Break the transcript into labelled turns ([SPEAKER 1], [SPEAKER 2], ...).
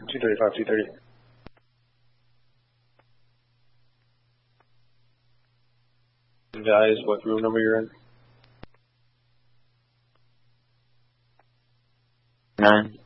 [SPEAKER 1] 235, 230. Guys, what room number you're in?
[SPEAKER 2] 9.